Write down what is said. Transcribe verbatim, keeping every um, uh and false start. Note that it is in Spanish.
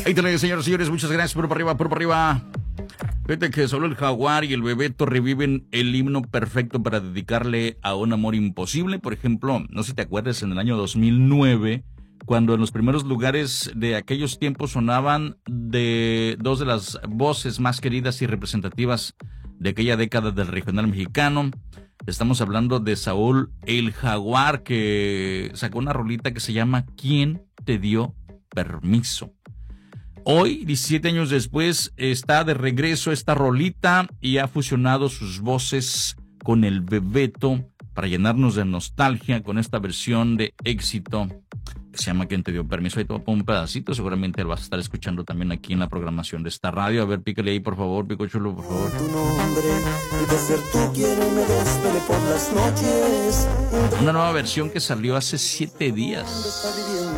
Ahí tenés, señoras y señores, muchas gracias. Por arriba, por arriba. Fíjate que solo el Jaguar y el Bebeto reviven el himno perfecto para dedicarle a un amor imposible. Por ejemplo, no sé si te acuerdas, en el año dos mil nueve, cuando en los primeros lugares de aquellos tiempos sonaban de dos de las voces más queridas y representativas de aquella década del regional mexicano. Estamos hablando de Saúl el Jaguar, que sacó una rolita que se llama ¿Quién te dio permiso? Hoy, diecisiete años después, está de regreso esta rolita y ha fusionado sus voces con el Bebeto para llenarnos de nostalgia con esta versión de éxito que se llama ¿Quién te dio permiso? Ahí te voy a poner un pedacito, seguramente lo vas a estar escuchando también aquí en la programación de esta radio. A ver, pícale ahí, por favor, Pico Chulo, por favor. Tu nombre, y de ser tú quien me desvele por las noches. Una nueva versión que salió hace siete días.